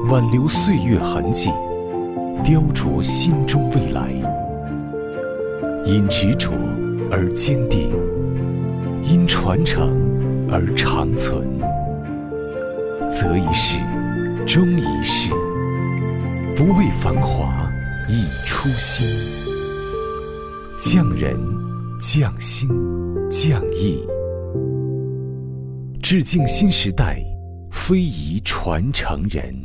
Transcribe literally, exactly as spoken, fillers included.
挽留岁月痕迹，雕琢心中未来。因执着而坚定，因传承而长存。择一事，终一事，不为繁华，以初心。匠人，匠心，匠艺，致敬新时代非遗传承人。